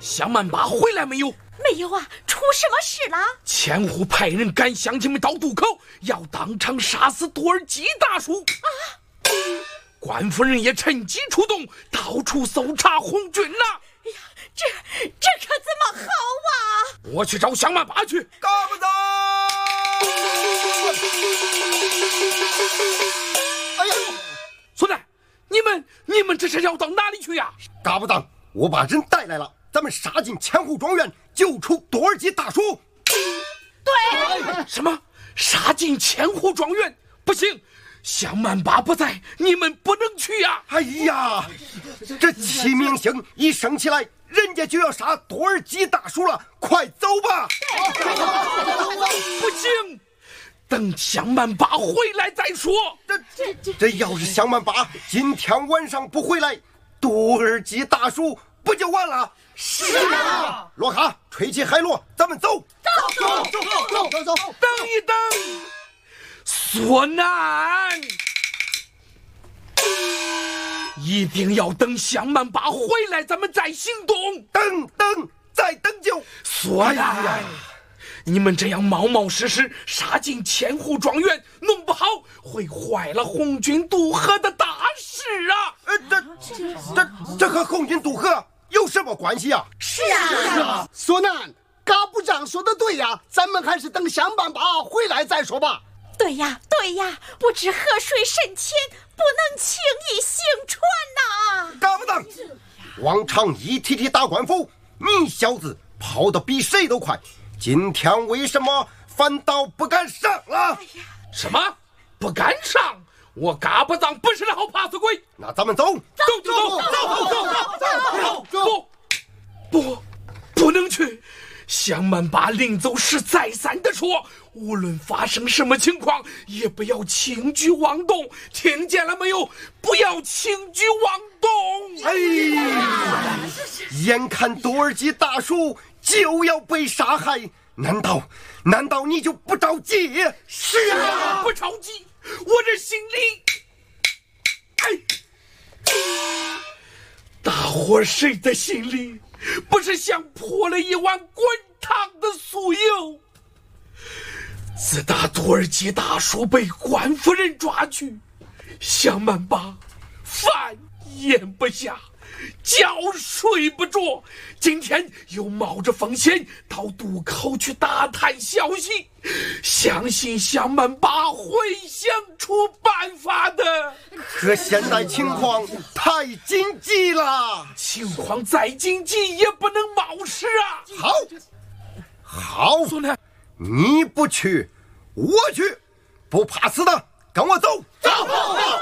向曼巴回来没有？ 没有啊，出什么事了？ 千户派人赶乡亲们到渡口，要当场杀死多尔基大叔。啊！官夫人也趁机出动，到处搜查红军呐。 哎呀，这可怎么好啊！ 我去找向曼巴去。 嘎巴子！ 哎呀，孙子，你们这是要到哪里去呀？ 嘎巴当，我把人带来了，咱们杀进千户庄园，救出多尔基大叔。 对。 什么？杀进千户庄园？不行，向曼巴不在，你们不能去呀！ 哎呀，这齐明星一升起来，人家就要杀多尔基大叔了，快走吧！ 不行，等向曼巴回来再说。 这要是向曼巴今天晚上不回来，多尔基大叔不就完了？ 是啊。 罗卡，吹起海螺，咱们走。 走。 等一等，索南，一定要等向曼巴回来，咱们再行动。 再等就。 索南，你们这样冒冒失失杀进千户庄园，弄不好会坏了红军渡河的大事啊！ 这和红军渡河有什么关系啊？ 是啊。 索南，嘎部长说的对呀，咱们还是等向曼巴回来再说吧。 对呀，不知河水深浅，不能轻易行船呐。 嘎巴当，往常一提提大官府，你小子跑得比谁都快，今天为什么反倒不敢上了？ 什么？不敢上？我嘎巴当不是那好怕死鬼。 那咱们走。 走！不能去。向曼巴临走时再三地说，无论发生什么情况，也不要轻举妄动，听见了没有？不要轻举妄动！ 哎呀，眼看多尔基大叔就要被杀害，难道你就不着急？ 是啊，不着急，我这心里，大伙谁的心里不是像泼了一碗滚烫的酥油？自打多尔基大叔被官夫人抓去，向曼巴饭咽不下，觉睡不着，今天又冒着风险到渡口去打探消息，相信向曼巴会想出办法的。 可现在情况太紧急了， 情况再紧急也不能冒失啊！ 好， 孙子， 你不去，我去，不怕死的，跟我走。 走。